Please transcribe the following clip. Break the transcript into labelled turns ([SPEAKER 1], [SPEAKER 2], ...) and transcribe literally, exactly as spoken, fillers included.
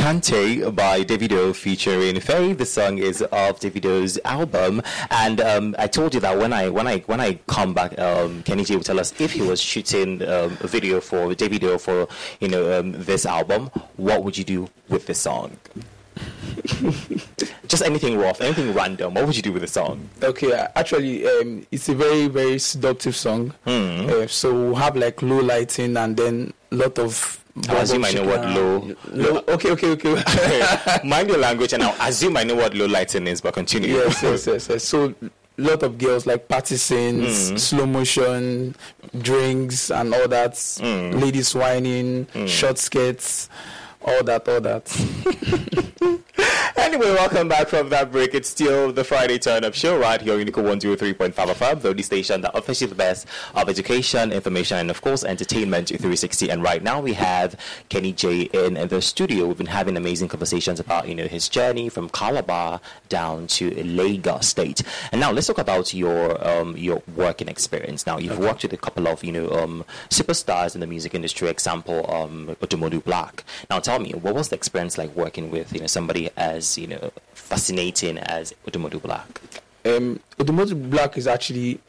[SPEAKER 1] Kante by Davido featuring Faye. The song is of Davido's album, and um, I told you that when I when I when I come back, um, Kenny J will tell us if he was shooting um, a video for Davido for you know um, this album, what would you do with the song? Just anything rough, anything random. What would you do with the song?
[SPEAKER 2] Okay, actually, um, it's a very, very seductive song.
[SPEAKER 1] Mm.
[SPEAKER 2] Uh, so we'll have like low lighting and then a lot of.
[SPEAKER 1] I assume I know what low.
[SPEAKER 2] low. Okay, okay, okay.
[SPEAKER 1] Mind your language, and I assume I know what low lighting is, but continue.
[SPEAKER 2] Yes, yes, yes, yes. So, lot of girls like party scenes, mm. slow motion, drinks, and all that. Mm. Ladies whining, mm. short skirts, all that, all that.
[SPEAKER 1] Anyway, welcome back from that break. It's still the Friday Turn-Up Show right here on Unico one oh three point five F M, the only station that offers you the best of education, information, and of course, entertainment three sixty. And right now we have Kenny J in the studio. We've been having amazing conversations about, you know, his journey from Calabar down to Lagos State. And now let's talk about your um, your working experience. Now, you've okay. worked with a couple of, you know, um, superstars in the music industry, example, um, Odumodu Black. Now, tell me, what was the experience like working with, you know, somebody as, you know, fascinating as Odumodu Black?
[SPEAKER 2] Um, Odumodu Black is actually